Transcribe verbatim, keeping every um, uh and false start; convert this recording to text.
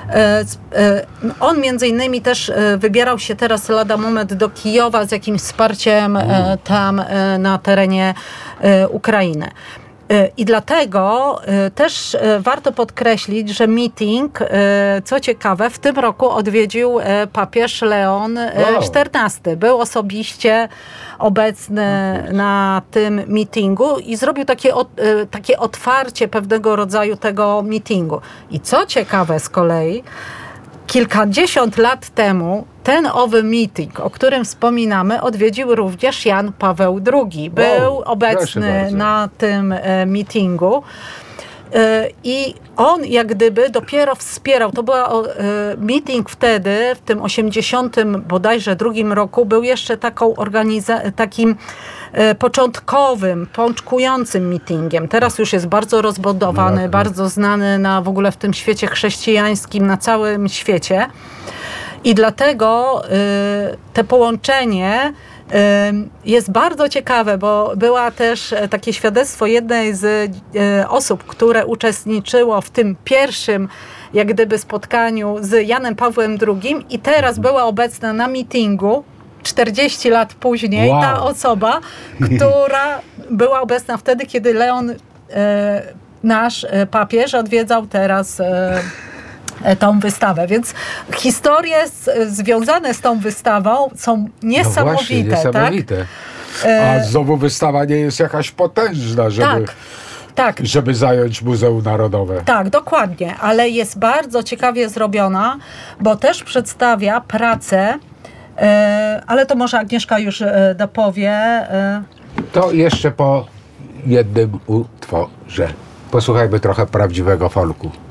On między innymi też wybierał się teraz lada moment do Kijowa z jakimś wsparciem tam na terenie Ukrainy. I dlatego też warto podkreślić, że meeting, co ciekawe, w tym roku odwiedził papież Leon czternasty. Był osobiście obecny na tym meetingu i zrobił takie, takie otwarcie pewnego rodzaju tego meetingu. I co ciekawe z kolei, kilkadziesiąt lat temu ten owy meeting, o którym wspominamy, odwiedził również Jan Paweł drugi. Był wow, obecny na tym e, meetingu e, i on jak gdyby dopiero wspierał. To był e, meeting wtedy, w tym osiemdziesiątym bodajże drugim roku, był jeszcze taką organiza- takim e, początkowym, pączkującym meetingiem. Teraz już jest bardzo rozbudowany, no, bardzo znany na, w ogóle w tym świecie chrześcijańskim, na całym świecie. I dlatego y, te połączenie y, jest bardzo ciekawe, bo była też takie świadectwo jednej z y, osób, które uczestniczyło w tym pierwszym jak gdyby spotkaniu z Janem Pawłem drugim i teraz była obecna na meetingu czterdzieści lat później. Wow. Ta osoba, która była obecna wtedy, kiedy Leon, y, nasz y, papież, odwiedzał teraz y, tą wystawę, więc historie z, związane z tą wystawą są niesamowite. No właśnie, niesamowite. Tak? A znowu wystawa nie jest jakaś potężna, żeby, tak, tak. żeby zająć Muzeum Narodowe. Tak, dokładnie, ale jest bardzo ciekawie zrobiona, bo też przedstawia pracę, e, ale to może Agnieszka już e, dopowie. E. To jeszcze po jednym utworze. Posłuchajmy trochę prawdziwego folku.